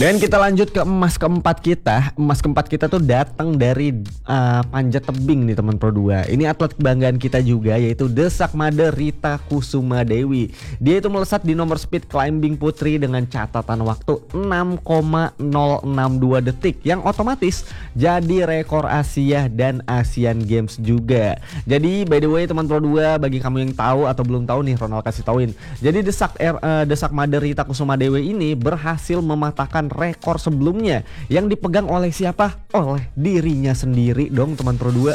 Dan kita lanjut ke emas keempat kita. Emas keempat kita tuh datang dari panjat tebing nih teman Pro 2. Ini atlet kebanggaan kita juga, yaitu Desak Made Rita Kusuma Dewi. Dia itu melesat di nomor speed climbing putri dengan catatan waktu 6,062 detik, yang otomatis jadi rekor Asia dan Asian Games juga. Jadi by the way teman Pro 2, bagi kamu yang tahu atau belum tahu nih, Ronald kasih tauin. Jadi Desak Made Rita Kusuma Dewi ini berhasil mematahkan rekor sebelumnya yang dipegang oleh siapa? Oleh dirinya sendiri dong teman Pro 2.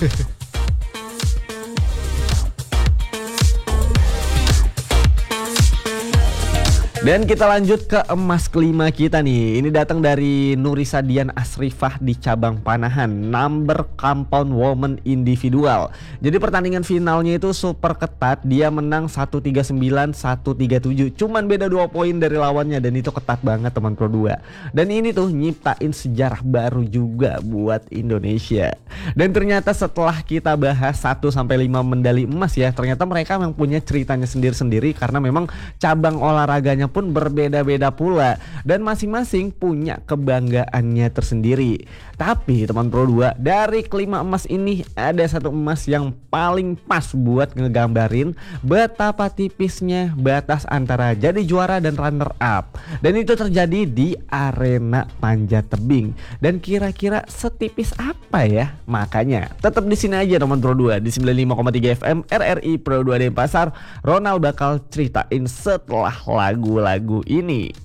Dan kita lanjut ke emas kelima kita nih. Ini datang dari Nurisa Dian Asrifah di cabang panahan number compound woman individual. Jadi pertandingan finalnya itu super ketat. Dia menang 139, 137. Cuman beda 2 poin dari lawannya, dan itu ketat banget teman Pro 2. Dan ini tuh nyiptain sejarah baru juga buat Indonesia. Dan ternyata setelah kita bahas 1-5 medali emas ya, ternyata mereka memang punya ceritanya sendiri-sendiri, karena memang cabang olahraganya pun berbeda-beda pula, dan masing-masing punya kebanggaannya tersendiri. Tapi teman Pro 2, dari kelima emas ini ada satu emas yang paling pas buat ngegambarin betapa tipisnya batas antara jadi juara dan runner up. Dan itu terjadi di arena panjat tebing. Dan kira-kira setipis apa ya? Makanya tetap di sini aja teman Pro 2, di 95,3 FM RRI Pro 2 Denpasar. Ronald bakal ceritain setelah lagu-lagu ini.